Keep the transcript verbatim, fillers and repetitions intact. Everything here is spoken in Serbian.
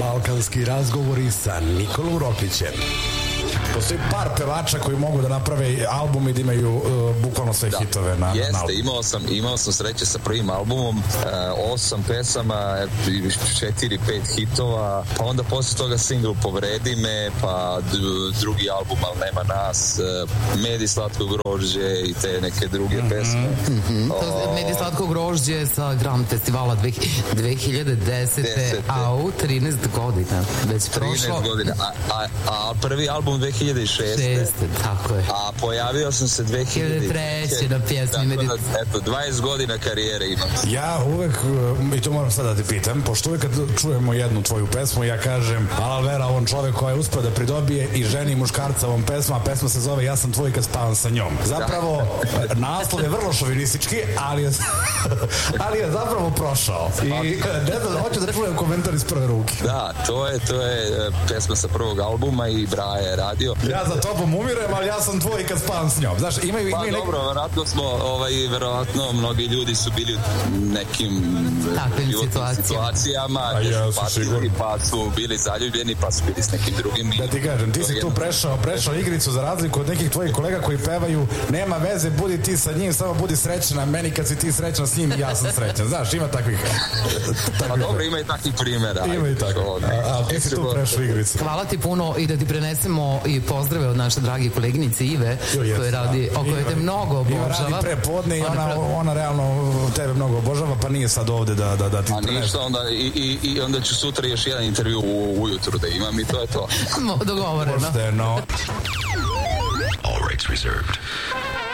Balkanski razgovori sa Nikolom Roklićem. Postoji par pevača koji mogu da naprave album i da imaju uh, bukvalno sve da. hitove na, Jeste, na albumu. imao sam, imao sam sreće sa prvim albumom, uh, osam pesama, četiri, pet hitova, pa onda posle toga singl Povredi me, pa d- drugi album Al nema nas, uh, Medi slatko grožđe i te neke druge mm-hmm. pesme. Mm-hmm. O... Medi slatko grožđe sa Grand Festivala dve hiljade desete. Au, trinaest godina, već prošlo. trinaest godina, a, a, a prvi album dve hiljade šeste. Tako je. A pojavio sam se dve hiljade treće na pjesmi Medit. Eto, dvadeset godina karijere imam. Ja uvek, i to moram sad da ti pitam, pošto uvek kad čujemo jednu tvoju pesmu, ja kažem, Alal Vera, on čovek koji je uspio da pridobije i ženi i muškarca ovom pesmu, a pesma se zove Ja sam tvoj kad spavam sa njom. Zapravo, da. naslov je vrlo šovinistički, ali je, ali je zapravo prošao. I ne znam, hoću da čujem komentar iz prve ruke. Da, to je, to je pesma sa prvog albuma i Braja je radio. Ja za tobom umirem, ali ja sam tvoj kad spavam s njom. Znaš, imaju, imaju pa dobro, verovatno smo, ovaj, verovatno mnogi ljudi su bili u nekim takvim situacijama, situacijama gdje ja su patili, pa su bili zaljubljeni, pa su bili s nekim drugim. Da ti kažem, ti si tu prešao, prešao igricu za razliku od nekih tvojih kolega koji pevaju, nema veze, budi ti sa njim, samo budi srećna, meni kad si ti srećna s njim, ja sam srećan. Znaš, ima takvih... takvih pa dobro, ima i takvih primjera. Ima i takvih. A, a ti si tu prešao igricu. Hvala ti puno i da ti prenesemo i pozdrave od naše dragi koleginice Ive, koja radi, o kojoj te mnogo obožava. Iva radi pre podne i ona, ona, ona realno tebe mnogo obožava, pa nije sad ovde da, da, da ti prenesemo. A ništa, onda, i, i, i onda ću sutra još jedan intervju u, ujutru da imam i to je to. Dogovoreno. Pošteno. All rights reserved.